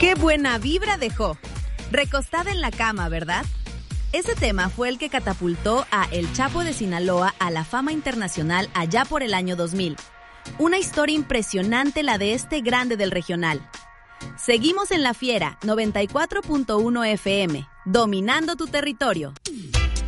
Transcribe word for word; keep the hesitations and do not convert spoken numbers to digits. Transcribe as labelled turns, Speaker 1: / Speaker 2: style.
Speaker 1: ¡Qué buena vibra dejó! Recostada en la cama, ¿verdad? Ese tema fue el que catapultó a El Chapo de Sinaloa a la fama internacional allá por el año dos mil. Una historia impresionante la de este grande del regional. Seguimos en La Fiera, noventa y cuatro punto uno F M, dominando tu territorio.